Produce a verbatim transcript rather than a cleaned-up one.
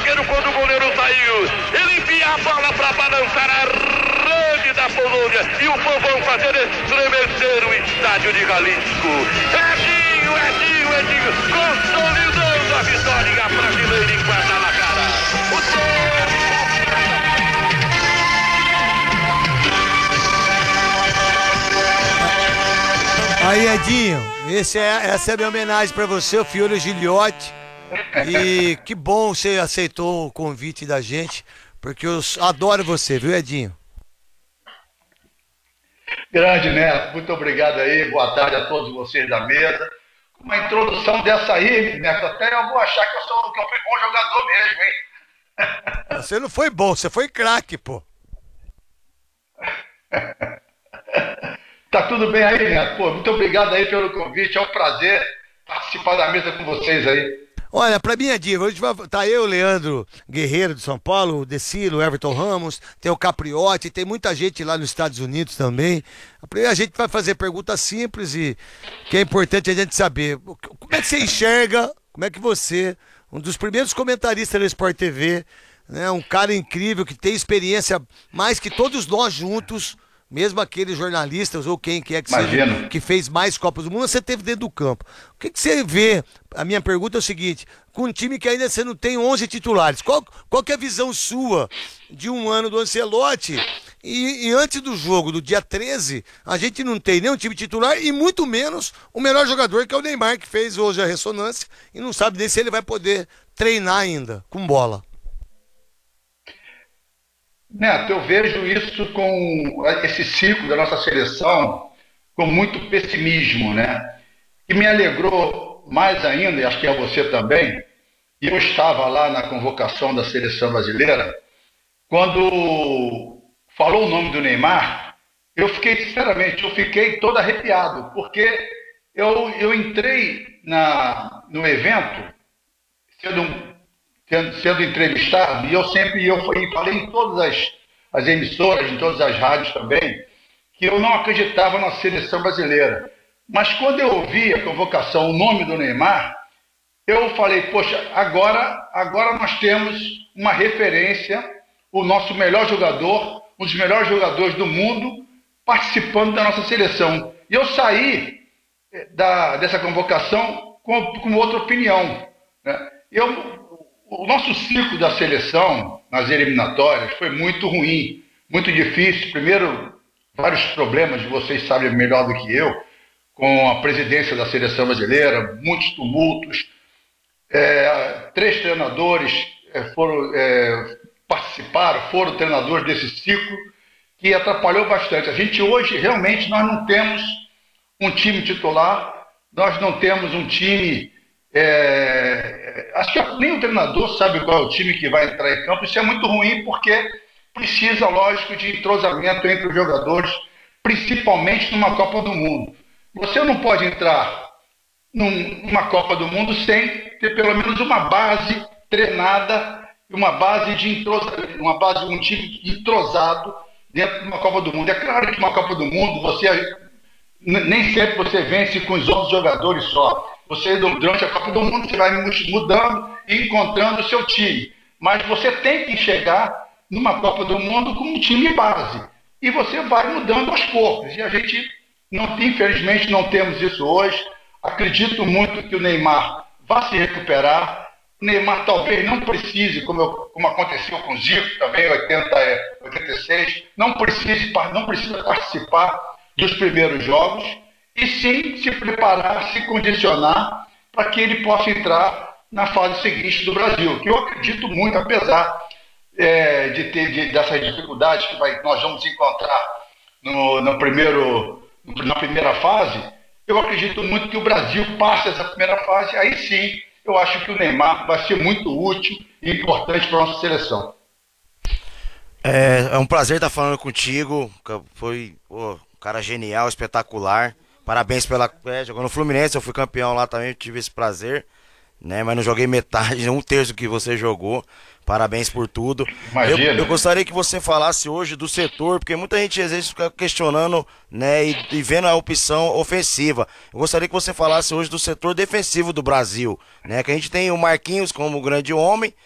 zagueiro quando o goleiro saiu. Ele envia a bola para balançar a rede da Polônia. E o povão fazer estremecer o estádio de Jalisco. Edinho, Edinho, Edinho, consolidando a vitória brasileira em Guadalajara. O tempo... Aí, Edinho, esse é, essa é a minha homenagem pra você, o Fiore Giliotti. E que bom você aceitou o convite da gente, porque eu adoro você, viu, Edinho? Grande, Neto, muito obrigado aí, boa tarde a todos vocês da mesa. Uma introdução dessa aí, Neto, até eu vou achar que eu, sou, que eu fui bom jogador mesmo, hein? Você não foi bom, você foi craque, pô. Tá tudo bem aí, Neto? Pô, muito obrigado aí pelo convite, é um prazer participar da mesa com vocês aí. Olha, pra mim é dica, hoje vai, tá eu, Leandro Guerreiro de São Paulo, o Decilo, o Everton Ramos, tem o Capriotti, tem muita gente lá nos Estados Unidos também. A gente vai fazer perguntas simples e que é importante a gente saber. Como é que você enxerga, como é que você, um dos primeiros comentaristas da Sport T V, né, um cara incrível que tem experiência mais que todos nós juntos, mesmo aqueles jornalistas ou quem quer que seja, que fez mais Copas do Mundo, você teve dentro do campo. O que, que você vê? A minha pergunta é o seguinte, com um time que ainda você não tem onze titulares, qual, qual que é a visão sua de um ano do Ancelotti? E, e antes do jogo, do dia treze, a gente não tem nem um time titular e muito menos o melhor jogador, que é o Neymar, que fez hoje a ressonância e não sabe nem se ele vai poder treinar ainda com bola. Neto, eu vejo isso com esse ciclo da nossa seleção com muito pessimismo, né? E me alegrou mais ainda, e acho que é você também, e eu estava lá na convocação da seleção brasileira, quando falou o nome do Neymar, eu fiquei, sinceramente, eu fiquei todo arrepiado, porque eu, eu entrei na, no evento sendo Sendo, sendo entrevistado, e eu sempre eu falei em todas as, as emissoras, em todas as rádios também, que eu não acreditava na seleção brasileira. Mas quando eu ouvi a convocação, o nome do Neymar, eu falei, poxa, agora, agora nós temos uma referência, o nosso melhor jogador, um dos melhores jogadores do mundo, participando da nossa seleção. E eu saí da, dessa convocação com, com outra opinião, né? Eu... O nosso ciclo da seleção nas eliminatórias foi muito ruim, muito difícil. Primeiro, vários problemas, vocês sabem melhor do que eu, com a presidência da seleção brasileira, muitos tumultos. É, três treinadores é, foram, é, participaram, foram treinadores desse ciclo, que atrapalhou bastante. A gente hoje, realmente, nós não temos um time titular, nós não temos um time... É, acho que nem o treinador sabe qual é o time que vai entrar em campo. Isso é muito ruim porque precisa, lógico, de entrosamento entre os jogadores, principalmente numa Copa do Mundo. Você não pode entrar num, numa Copa do Mundo sem ter pelo menos uma base treinada, uma base de entrosamento, uma base, um time entrosado dentro de uma Copa do Mundo. É claro que uma Copa do Mundo você nem sempre você vence com os onze jogadores só. Você, durante a Copa do Mundo, você vai mudando e encontrando o seu time. Mas você tem que chegar numa Copa do Mundo com um time base. E você vai mudando aos poucos. E a gente, não, infelizmente, não temos isso hoje. Acredito muito que o Neymar vai se recuperar. O Neymar talvez não precise, como, eu, como aconteceu com o Zico também, em oitenta, oitenta e seis, não, precise, não precisa participar dos primeiros jogos. E sim se preparar, se condicionar para que ele possa entrar na fase seguinte do Brasil, que eu acredito muito, apesar é, de ter de, dessas dificuldades que vai, nós vamos encontrar no, no primeiro, na primeira fase, eu acredito muito que o Brasil passe essa primeira fase, aí sim eu acho que o Neymar vai ser muito útil e importante para a nossa seleção. É, é um prazer estar falando contigo, foi oh, um cara genial, espetacular. Parabéns pela... É, jogou no Fluminense, eu fui campeão lá também, tive esse prazer, né? Mas não joguei metade, um terço que você jogou. Parabéns por tudo. Eu, eu gostaria que você falasse hoje do setor, porque muita gente às vezes fica questionando, né, e, e vendo a opção ofensiva. Eu gostaria que você falasse hoje do setor defensivo do Brasil, né? Que a gente tem o Marquinhos como grande homem,